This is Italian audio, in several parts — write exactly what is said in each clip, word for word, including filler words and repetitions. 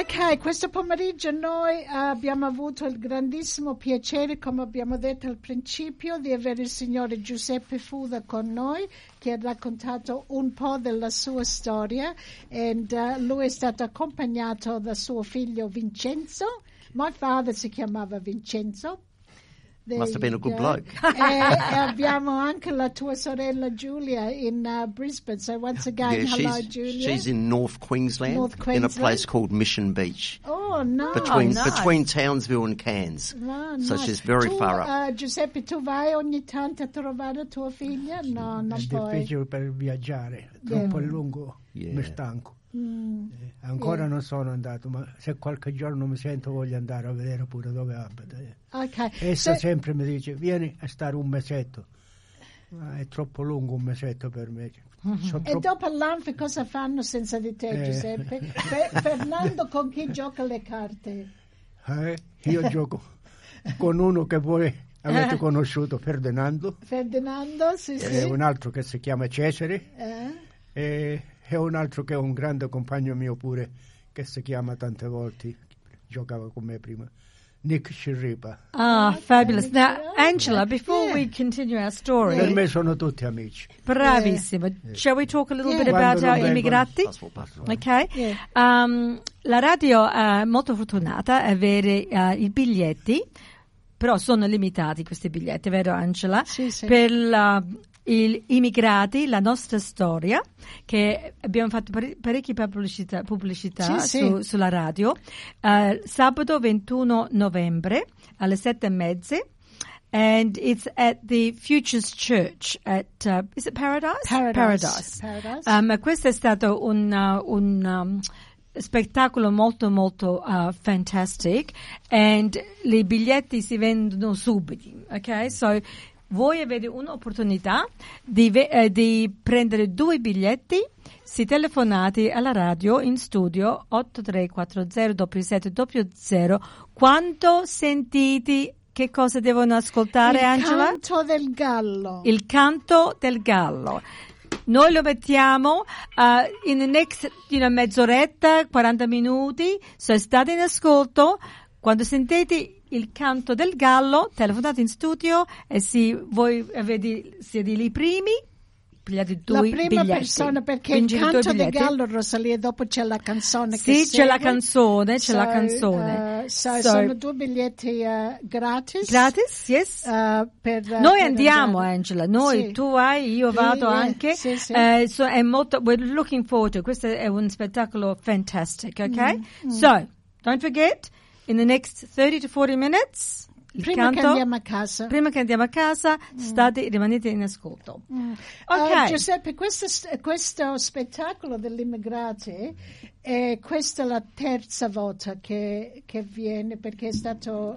Ok, questo pomeriggio noi abbiamo avuto il grandissimo piacere, come abbiamo detto al principio, di avere il signore Giuseppe Fuda con noi, che ha raccontato un po' della sua storia, e uh, lui è stato accompagnato da suo figlio Vincenzo. My father si chiamava Vincenzo. There Must have been a good go. bloke. e, e abbiamo anche la tua sorella Giulia in uh, Brisbane. So once again, Yeah, hello she's, Julia. she's in North Queensland, North in a Queensland. place called Mission Beach. Oh, no. Between nice. between Townsville and Cairns. No, So no. she's very tu, far up. uh, Giuseppe, tu vai ogni tanto a trovare tua figlia? No, non È puoi. difficile per viaggiare, troppo Yeah. lungo, Yeah. mi stanco. Mm. Eh, ancora Yeah. non sono andato, ma se qualche giorno mi sento voglio andare a vedere pure dove abita. eh. Ok. Essa Se- sempre mi dice vieni a stare un mesetto, ma è troppo lungo un mesetto per me. Sono E troppo- dopo l'Anfi cosa fanno senza di te, Eh. Giuseppe? Fe- Fernando con chi gioca le carte? eh, io gioco con uno che voi avete conosciuto, Ferdinando, Ferdinando, sì, sì. e un altro che si chiama Cesare, Eh? e, e un altro che è un grande compagno mio pure, che si chiama tante volte, giocava con me prima, Nick Shiripa. Ah, fabulous. Now, Angela, before Yeah. we continue our story, Per me sono tutti amici. bravissima. Shall we talk a little Yeah. bit about Quando our non vengono- immigrati? That's what Buster- Ok. Yeah. Um, la radio è molto fortunata a avere uh, i biglietti, però sono limitati questi biglietti, vero Angela? Sì, sì. Per la- gli immigrati, la nostra storia, che abbiamo fatto pare- parecchie pubblicità, pubblicità Sì, sì. su- sulla radio, uh, sabato ventuno novembre alle sette e mezza. And it's at the Futures Church at, uh, is it Paradise? Paradise. Paradise. Um, questo è stato un, uh, un um, spettacolo molto molto uh, fantastic, and i biglietti si vendono subito, ok? So voi avete un'opportunità di, ve- eh, di prendere due biglietti, si telefonate alla radio in studio otto tre quattro zero sette sette zero zero. Quando sentite che cosa devono ascoltare, Il Angela? canto del gallo. Il canto del gallo. Noi lo mettiamo uh, in the next, you know, mezz'oretta, quaranta minuti. Se state in ascolto, quando sentite il canto del gallo, telefonate in studio, e se voi avete, siete lì primi, pigliate La due prima biglietti. persona, perché il Vincete due canto del biglietti. gallo, Rosalia, dopo c'è la canzone Sì, che c'è segue. la canzone, c'è So, la canzone. uh, so, So- sono due biglietti uh, gratis. Gratis, yes. uh, per, uh, Noi per andiamo, andare. Angela, noi, Sì. tu vai, io Sì, vado eh, anche. sì, sì. Eh, so è molto, we're looking forward to it. Questo è un spettacolo fantastic, ok? Mm, So, don't forget, in the next thirty to forty minutes, il Prima che canto, andiamo a casa. prima che andiamo a casa, state, rimanete in ascolto. Mm. Ok. Uh, Giuseppe, questo, questo spettacolo degli immigrati, è questa la terza volta che, che viene, perché è stato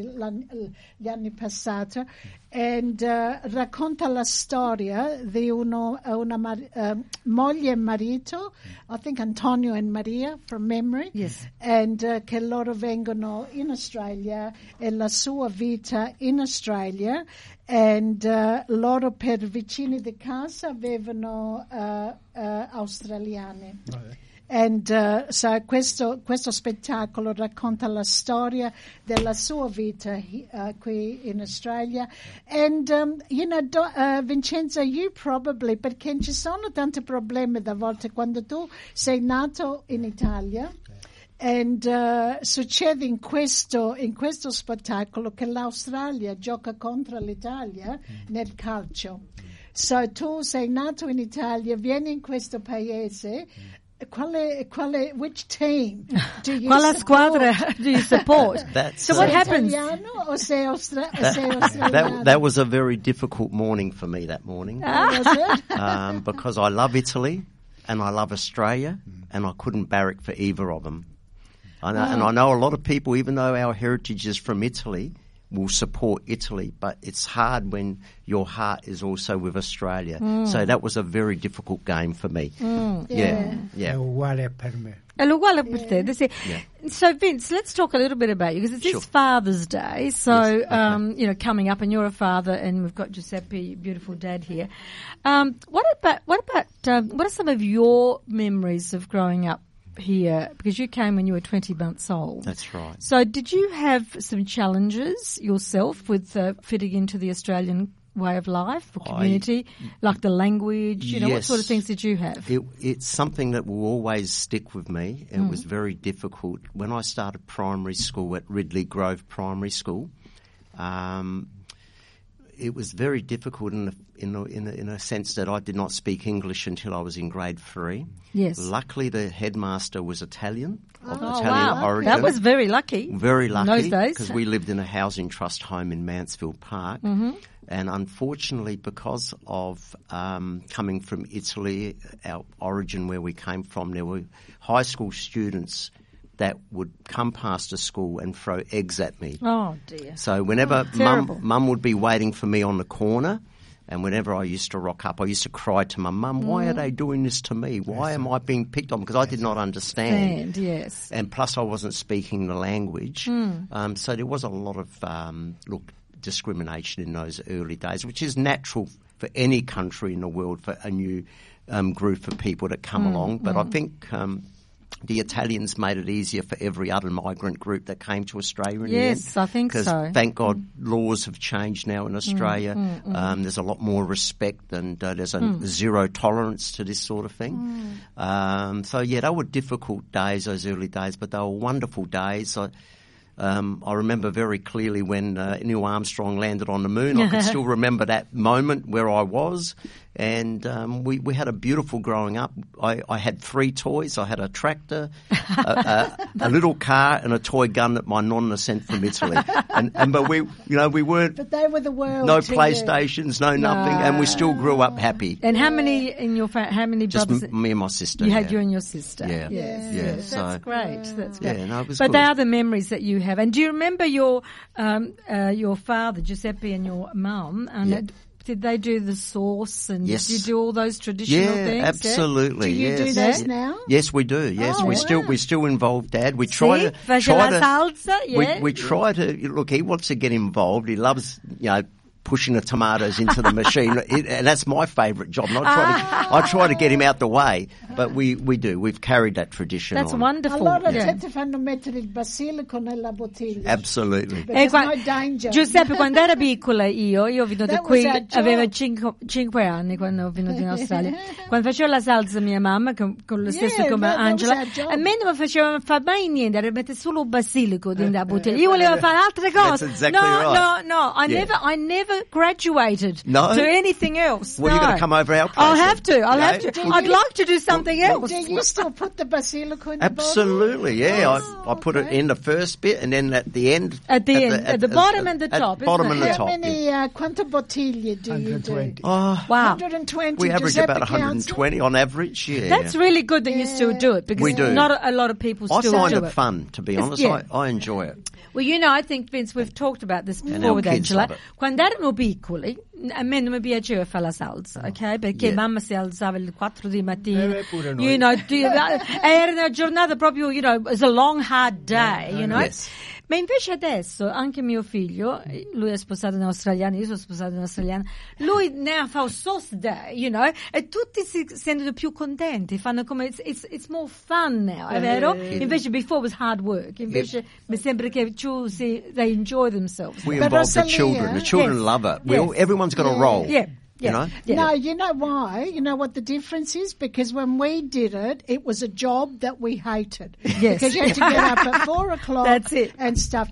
negli anni passati, e uh, racconta la storia di uno, una mar- uh, moglie e marito, I think Antonio e Maria, from memory, Yes. and, uh, che loro vengono in Australia e la sua vita in Australia, and uh, loro per vicini di casa avevano uh, uh, australiani. And uh, so questo, questo spettacolo racconta la storia della sua vita uh, qui in Australia. And, um, you know, do, uh, Vincenzo, you probably, perché ci sono tanti problemi da volte quando tu sei nato in Italia. And uh, succede in questo, in questo spettacolo che l'Australia gioca contro l'Italia nel calcio. So tu sei nato in Italia, vieni in questo paese. Quale, quale, which team do you Quale support? squadra do you support? That's, So what uh, happens? Italiano o sei, austra- o sei australiano? that, that was a very difficult morning for me that morning Was it? um, because I love Italy and I love Australia and I couldn't barrack for either of them. I know, And I know a lot of people, even though our heritage is from Italy, will support Italy, but it's hard when your heart is also with Australia. So that was a very difficult game for me. Yeah, È yeah. uguale per me. È uguale per te. This is- Yeah. So, Vince, let's talk a little bit about you, because it's Sure. this Father's Day. So, Yes, okay. um, you know, coming up, and you're a father, and we've got Giuseppe, beautiful dad here. Um, what about what about um, what are some of your memories of growing up here because you came when you were twenty months old. That's right. So did you have some challenges yourself with uh, fitting into the Australian way of life or community, I, like the language? You know, yes, what sort of things did you have? It, it's something that will always stick with me. It Mm. was very difficult. When I started primary school at Ridley Grove Primary School, um, it was very difficult in a, in, a, in, a, in a sense that I did not speak English until I was in grade three. Yes. Luckily, the headmaster was Italian, of Oh, Italian wow. origin. That was very lucky. Very lucky. In those days. Because we lived in a housing trust home in Mansfield Park. Mm-hmm. And unfortunately, because of um, coming from Italy, our origin where we came from, there were high school students that would come past the school and throw eggs at me. Oh, dear. So whenever terrible. mum, mum would be waiting for me on the corner, and whenever I used to rock up, I used to cry to my mum, why are they doing this to me? Why am I being picked on? Because I did not understand. And, yes. And plus I wasn't speaking the language. Mm. Um, so there was a lot of, um, look, discrimination in those early days, which is natural for any country in the world for a new um, group of people that come Mm, along. But mm. I think um, the Italians made it easier for every other migrant group that came to Australia in Yes, the end. I think so. Because thank God laws have changed now in Australia. Mm, mm, mm. Um, there's a lot more respect and uh, there's a Mm. zero tolerance to this sort of thing. Mm. Um, so, yeah, they were difficult days, those early days, but they were wonderful days. I, Um, I remember very clearly when uh, Neil Armstrong landed on the moon. I can still remember that moment where I was. And um, we, we had a beautiful growing up. I, I had three toys. I had a tractor, a, a, a little car, and a toy gun that my nonna sent from Italy. And, and but we, you know, we weren't But they were the world. no to you. PlayStations, no nothing, and we still grew up happy. And how many in your fa- how many Just brothers? m- me and my sister. You had yeah. you and your sister. Yeah. Yes. Yeah, Yes. so- That's great. That's great. Yeah, no, it was but good. they are the memories that you have. And do you remember your um, uh, your father Giuseppe and your mum? And Yeah. it, did they do the sauce and Yes. did you do all those traditional Yeah, things? absolutely. Do you yes. do those now? Yes, we do. Yes, Oh, we wow. still we still involve Dad. We try See? to Face try la to salsa, yeah. we we try to look. He wants to get involved. He loves you know pushing the tomatoes into the machine, it, and that's my favourite job. And I try to I try to get him out the way, but we, we do. We've carried that tradition. That's on. wonderful. Allora Yeah. te ti fanno mettere il basilico nella bottiglia. Absolutely. There's Eh, qua- no danger. Giuseppe, quando era piccola io, io ho venuto That qui, was our job. aveva cinque anni quando ho venuto in Australia. Quando facevo la salsa mia mamma, con, con lo stesso Yeah, come that- that was Angela, our job. a me non mi faceva fa mai niente, era mettere solo basilico dentro la bottiglia. Io volevo fare altre cose. That's exactly no, right. no, no, I Yeah. never, I never graduated No? to anything else. Well, no. you're going to come over our place. I'll then. have to, I'll Yeah? have to. Do I'd you- like to do something else. Do you still put the basilico in the Absolutely, yeah. Oh, I, I put it okay. in the first bit, and then at the end. At the end, at the bottom and the at top, isn't Bottom it? and the How top. many, yeah. uh, quante bottiglie do you do? one hundred twenty. Oh, Wow. one hundred twenty. we average Giuseppe about one hundred counts them? twenty on average. Yeah. That's really good that you still do it because We do. not a, a lot of people I still find do it it. fun, to be It's- honest. yeah. I, I enjoy it. Well, you know, I think, Vince, we've talked about this before our with kids Angela. love it. Quando erano piccoli, a me non mi piaceva fare la salsa, ok? Perché Yeah. mamma si alzava alle quattro di mattina. Eh, pure noi. You know, di- era una giornata proprio, you know, it was a long, hard day, you know? Yes. Ma invece adesso, anche mio figlio, lui è sposato in australiano, io sono sposato in australiano, lui ne fa un sauce day, you know, e tutti si sentono più contenti, fanno come, it's, it's, it's more fun now, è vero? Invece before was hard work, invece mi sembra che più si, they enjoy themselves. We But involve the Rosalia- children. The children Yes. love it. We Yes. all, everyone's got a role. Yeah. You Yeah. know? Yeah. No, you know why? You know what the difference is? Because when we did it, it was a job that we hated. Yes. Because you had to get up at four o'clock That's it. and stuff.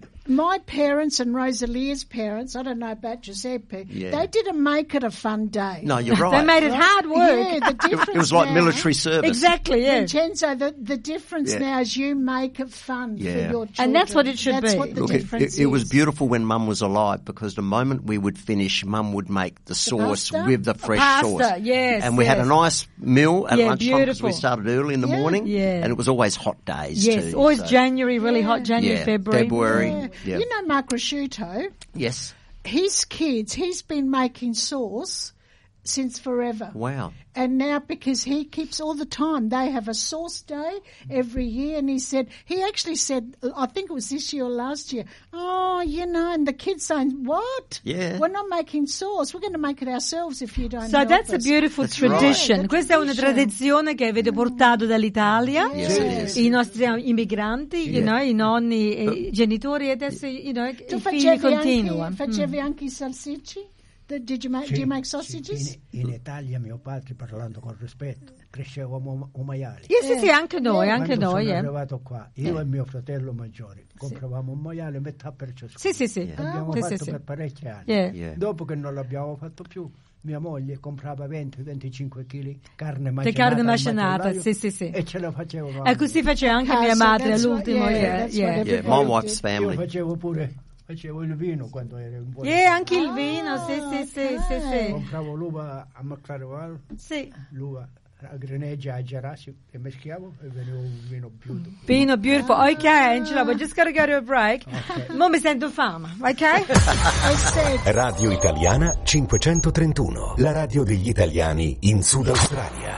My parents and Rosalia's parents, I don't know about Giuseppe, Yeah. they didn't make it a fun day. No, you're They right. made it hard work. Yeah, the difference it was like now- military service. Exactly, yeah. Vincenzo, the, the difference Yeah. now is you make it fun Yeah. for your children. And that's what it should That's be. what the Look, it, difference it, it was is. beautiful when Mum was alive because the moment we would finish, Mum would make the sauce pasta? with the fresh Pasta, sauce. yes, And we had yes. a nice meal at Yeah, lunchtime because we beautiful. started early in the Yeah. morning. Yeah. And it was always hot days Yes, too. always so- January, really hot January, Yeah, February. February. Yeah. Yeah. You know Mark Rasciuto? Yes. His kids, he's been making sauce since forever. Wow. And now, because he keeps all the time, they have a sauce day every year. And he said, he actually said, I think it was this year or last year, oh, you know, and the kids saying, what? Yeah. We're not making sauce. We're going to make it ourselves if you don't So help that's us. a beautiful That's tradition. right. Questa è una tradizione che avete portato dall'Italia, Yes, it is. i nostri immigranti, you Yeah. know, i nonni e i genitori, e adesso you know, Tu i figli facevi continuano. anche, facevi anche i salsicci? The- Did you make, do Sì, you make sì, sausages? in, in Italia mio padre, parlando con rispetto, crescevamo a maiali. Sì, sì, sì, anche noi, Eh, anche Quando noi. sono Eh. arrivato qua, io e mio fratello maggiore, compravamo un maiale metà per ciascuno. Sì, sì, sì. L'abbiamo Sì, fatto sì, sì. per parecchi anni. Yeah. Yeah. Dopo che non l'abbiamo fatto più, mia moglie comprava venti venticinque chili carne Di macinata, carne al macinata, macellaio sì, sì, sì. e ce la facevo. E così faceva anche Ah, mia so madre that's what- all'ultimo. yeah, Yeah, that's yeah. what Yeah, everybody my wife's did. Io family. facevo pure facevo il vino quando ero in buona Yeah, età. anche il vino, sì, sì, sì, sì, sì. Compravo l'uva a Maclaroval, Sì. l'uva a Greneggia, a Gerasio e meschiavo e veniva un vino più. Vino beautiful. Ok, Angela, we're just gonna go to a break. Ok. Mo mi sento fame, ok? I said, Radio Italiana cinquecentotrentuno, la radio degli italiani in Sud Australia.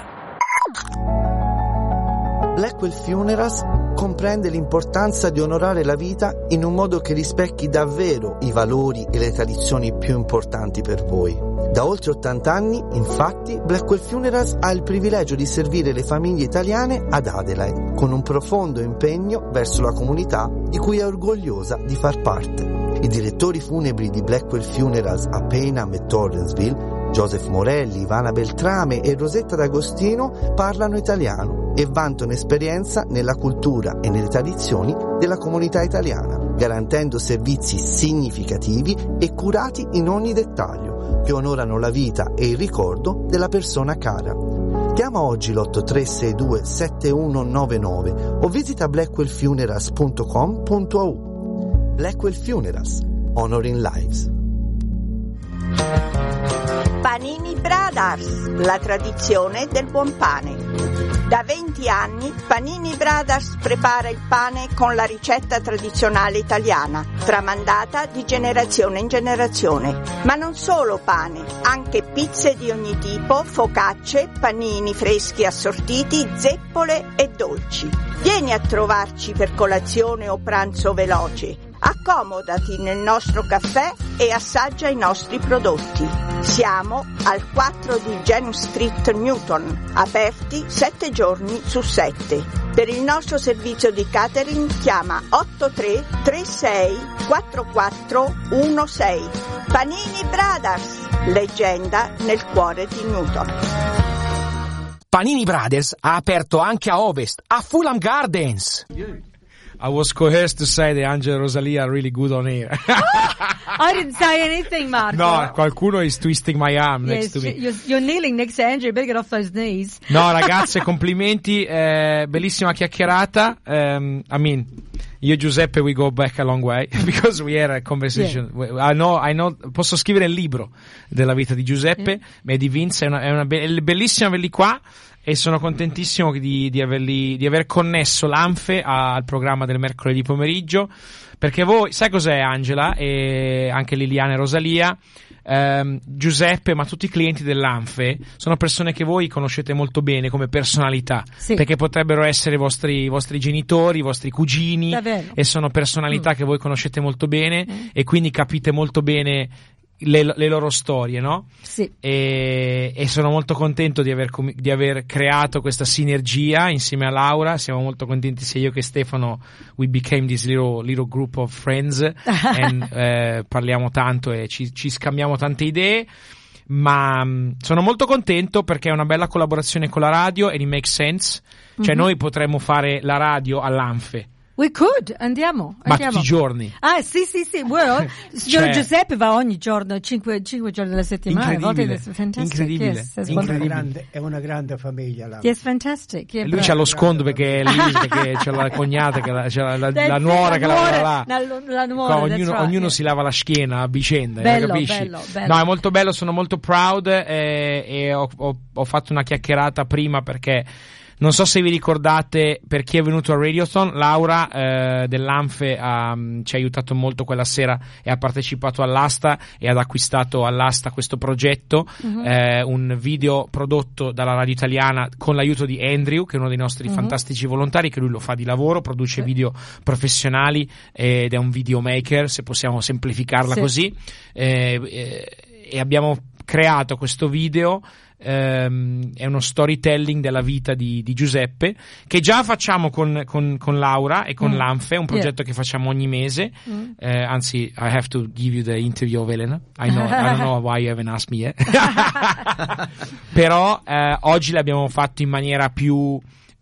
Blackwell Funerals comprende l'importanza di onorare la vita in un modo che rispecchi davvero i valori e le tradizioni più importanti per voi. Da oltre ottanta anni, infatti, Blackwell Funerals ha il privilegio di servire le famiglie italiane ad Adelaide, con un profondo impegno verso la comunità di cui è orgogliosa di far parte. I direttori funebri di Blackwell Funerals a Payneham e Torrensville, Joseph Morelli, Ivana Beltrame e Rosetta D'Agostino, parlano italiano e vantano esperienza nella cultura e nelle tradizioni della comunità italiana, garantendo servizi significativi e curati in ogni dettaglio, che onorano la vita e il ricordo della persona cara. Chiama oggi l'otto tre sei due sette uno nove nove o visita blackwell funerals punto com punto a u. Blackwell Funerals, Honoring Lives. Panini Brothers, la tradizione del buon pane. Da venti anni Panini Brothers prepara il pane con la ricetta tradizionale italiana, tramandata di generazione in generazione. Ma non solo pane, anche pizze di ogni tipo, focacce, panini freschi assortiti, zeppole e dolci. Vieni a trovarci per colazione o pranzo veloce. Accomodati nel nostro caffè e assaggia i nostri prodotti. Siamo al quattro di James Street, Newton, aperti sette giorni su sette. Per il nostro servizio di catering chiama otto tre tre sei quattro quattro uno sei. Panini Brothers, leggenda nel cuore di Newton. Panini Brothers ha aperto anche a Ovest, a Fulham Gardens. I was coerced to say that Angela and Rosalia are really good on air. I didn't say anything, Marco. No, qualcuno is twisting my arm Yes, next to me. you're, you're kneeling next to Andrew. You better get off those knees. No, ragazze, complimenti, eh, bellissima chiacchierata. Um, I mean, io e Giuseppe we go back a long way because we had a conversation. I know, I know, posso scrivere il libro della vita di Giuseppe Yeah. e di Vince, è una, è una be- è bellissima averli qua. E sono contentissimo di, di, averli, di aver connesso l'Anfe al programma del mercoledì pomeriggio, perché voi, sai cos'è Angela e anche Liliana e Rosalia, ehm, Giuseppe, ma tutti i clienti dell'Anfe sono persone che voi conoscete molto bene come personalità, Sì. perché potrebbero essere i vostri, i vostri genitori, i vostri cugini, Davvero. e sono personalità Mm. che voi conoscete molto bene Mm. e quindi capite molto bene le, le loro storie, no? Sì. E, e sono molto contento di aver, com- di aver creato questa sinergia insieme a Laura. Siamo molto contenti sia io che Stefano. We became this little, little group of friends and eh, parliamo tanto e ci, ci scambiamo tante idee, ma mh, sono molto contento perché è una bella collaborazione con la radio e it makes sense. Cioè Mhm. noi potremmo fare la radio all'Anfe, We could, andiamo. ma andiamo. tutti i giorni. Ah, sì, sì, sì. Well, signor Cioè- Giuseppe va ogni giorno, cinque, cinque giorni della settimana. Incredibile. That's fantastic. Incredibile. Yes, that's È una, wonderful. grande, è una grande famiglia là. Yes, fantastic. Yeah, E lui bravo. c'ha lo scondo perché è lì, perché c'è la cognata, che la, c'è la, la, That's la it, nuora che lavora là. La, la nuora, Qua that's ognuno, right, ognuno yeah. si lava la schiena a vicenda, Bello, capisci? bello, bello. No, è molto bello, sono molto proud eh, e ho, ho, ho fatto una chiacchierata prima perché Non so se vi ricordate, per chi è venuto al Radiothon, Laura eh, dell'Anfe ha, ci ha aiutato molto quella sera e ha partecipato all'asta e ha acquistato all'asta questo progetto, uh-huh. eh, un video prodotto dalla radio italiana con l'aiuto di Andrew, che è uno dei nostri uh-huh. fantastici volontari, che lui lo fa di lavoro, produce sì. video professionali ed è un videomaker, se possiamo semplificarla sì. così, eh, eh, e abbiamo creato questo video. Um, è uno storytelling della vita di, di Giuseppe, che già facciamo con, con, con Laura e con mm. l'Anfe, un progetto yeah. che facciamo ogni mese. mm. uh, anzi, I have to give you the interview of Elena. I know, I don't know why you haven't asked me yet. Però uh, oggi l'abbiamo fatto in maniera più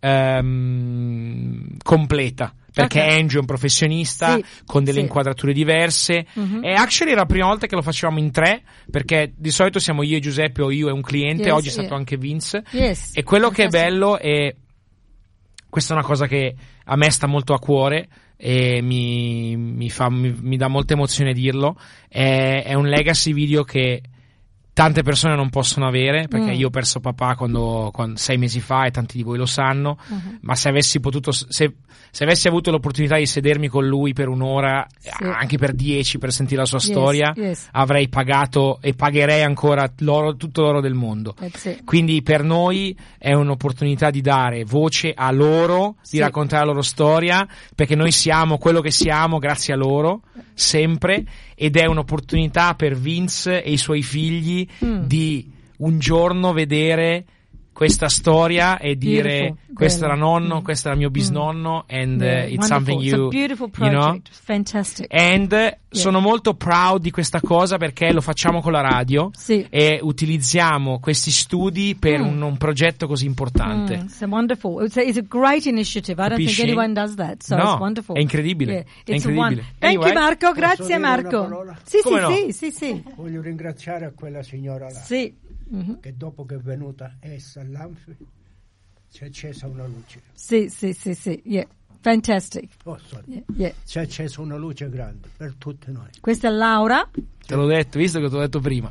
um, completa, perché okay. Andrew è un professionista sì, con delle sì. inquadrature diverse, uh-huh. e actually era la prima volta che lo facevamo in tre, perché di solito siamo io e Giuseppe o io e un cliente, yes, oggi è stato yeah. anche Vince, yes. e quello Fantastic. Che è bello, e questa è una cosa che a me sta molto a cuore e mi, mi, fa, mi, mi dà molta emozione dirlo, è, è un legacy video che tante persone non possono avere, perché mm. io ho perso papà quando, quando sei mesi fa e tanti di voi lo sanno, uh-huh. ma se avessi potuto, se, se avessi avuto l'opportunità di sedermi con lui per un'ora, sì. anche per dieci, per sentire la sua yes, storia, yes. avrei pagato e pagherei ancora l'oro, tutto l'oro del mondo. Quindi per noi è un'opportunità di dare voce a loro, sì. di raccontare la loro storia, perché noi siamo quello che siamo grazie a loro, sempre, ed è un'opportunità per Vince e i suoi figli mm. di un giorno vedere questa storia e dire beautiful. Questo era nonno, mm. questo era mio bisnonno, mm. and yeah, uh, it's something you, it's a beautiful project. You know? Fantastic. And yeah. sono molto proud di questa cosa, perché lo facciamo con la radio sì. e utilizziamo questi studi per mm. un, un progetto così importante. Mm. It's a wonderful. It's a, it's a great initiative. I don't Capisci? think anyone does that. So no, it's wonderful. È incredibile. Yeah, è incredibile. Thank anyway, you Marco, grazie Marco. Sì, sì, no? sì, sì, sì. Voglio ringraziare a quella signora là. Sì. Mm-hmm. Che dopo che è venuta essa all'Anfe si è accesa una luce. Sì, sì, sì, sì, yeah. Fantastic. Oh, sorry. Yeah, yeah. Si è accesa una luce grande per tutte noi. Questa è Laura. Te l'ho detto, visto che te l'ho detto prima.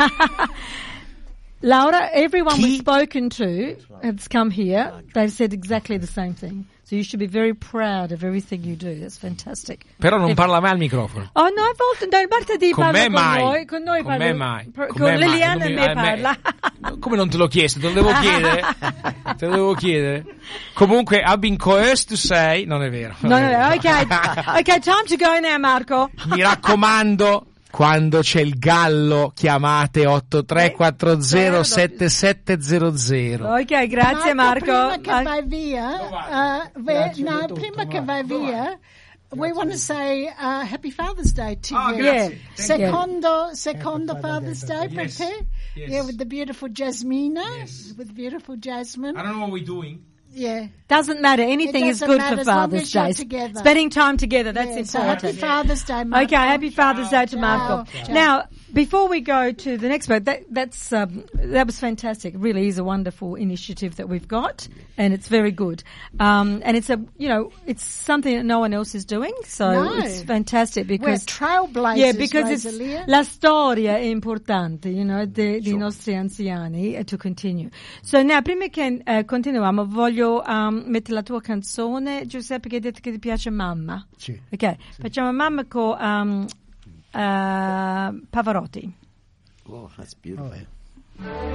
Laura, everyone we've spoken to has come here. They've said exactly the same thing. So you should be very proud of everything you do. That's fantastic. Però non If, parla mai al microfono. Oh no, a volte non parte di con me con mai. noi, con noi con parla, me mai. Con, con con me Liliana mai. e me parla. Me, come non te l'ho chiesto? Te lo devo chiedere? Te lo devo chiedere? Comunque, I've been coerced to say, non è vero. Non no, è vero. No, ok, ok, time to go now, Marco. Mi raccomando, quando c'è il gallo chiamate otto tre quattro zero sette sette zero zero. Ok, grazie Marco. Marco, prima che vai via, uh, ve, no, prima che vai via, we want to say uh, Happy Father's Day to oh, you. Yeah. Secondo, secondo Father's Day per yes. te? Yes. Yeah, with the beautiful Jasmina, yes. with beautiful Jasmine. I don't know what we're doing. Yeah. Doesn't matter. Anything is good for Father's Day. Spending time together, that's yeah, important. So happy Father's Day, Marco. Okay, happy Father's Day to Marco. Ciao. Now, before we go to the next part, that, that's, um, that was fantastic. It really is a wonderful initiative that we've got, and it's very good. Um, and it's a, you know, it's something that no one else is doing, so no. it's fantastic because... We're trailblazers, yeah, because Rosalia. it's, la storia è importante, you know, dei de nostri anziani, uh, to continue. So, now, prima che uh, continuiamo, voglio um, mettere la tua canzone, Giuseppe, che hai detto che ti piace Mamma. Sì. Ok, sì. Facciamo Mamma con um, uh, Pavarotti. Oh, that's beautiful. Oh.